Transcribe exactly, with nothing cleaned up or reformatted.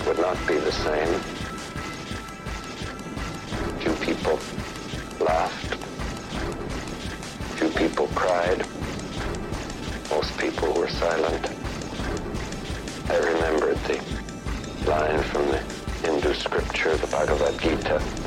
would not be the same. Few people laughed. Few people cried. Most people were silent. I remembered the line from the Hindu scripture, the Bhagavad Gita.